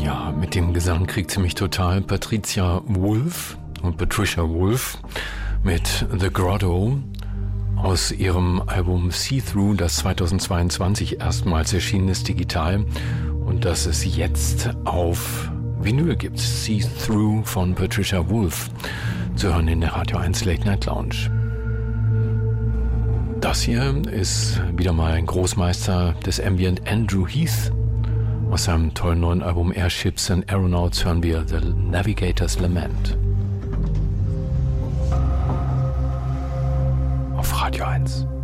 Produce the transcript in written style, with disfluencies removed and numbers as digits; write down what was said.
Ja, mit dem Gesang kriegt sie mich total. Patricia Wolf und Patricia Wolf mit The Grotto aus ihrem Album See Through, das 2022 erstmals erschienen ist, digital, und das es jetzt auf Vinyl gibt. See Through von Patricia Wolf zu hören in der Radio 1 Late Night Lounge. Das hier ist wieder mal ein Großmeister des Ambient, Andrew Heath. Aus seinem tollen neuen Album Airships and Aeronauts hören wir The Navigator's Lament. Auf Radio 1.